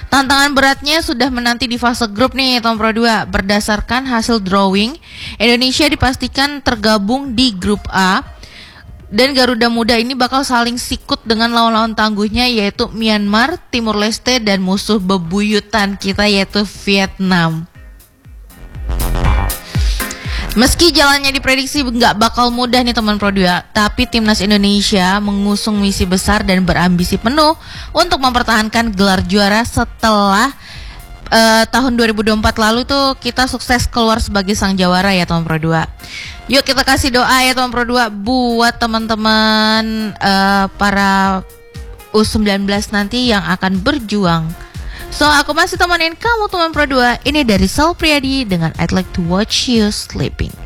Tantangan beratnya sudah menanti di fase grup nih Tom Pro 2. Berdasarkan hasil drawing, Indonesia dipastikan tergabung di grup A. Dan Garuda Muda ini bakal saling sikut dengan lawan-lawan tangguhnya yaitu Myanmar, Timur Leste, dan musuh bebuyutan kita yaitu Vietnam. Meski jalannya diprediksi nggak bakal mudah nih teman Pro 2, tapi Timnas Indonesia mengusung misi besar dan berambisi penuh untuk mempertahankan gelar juara setelah tahun 2024 lalu tuh kita sukses keluar sebagai sang jawara ya teman Pro 2. Yuk kita kasih doa ya teman Pro 2 buat teman-teman para U19 nanti yang akan berjuang. So aku masih temenin kamu teman Pro 2. Ini dari Sal Priadi dengan I'd Like to Watch You Sleeping.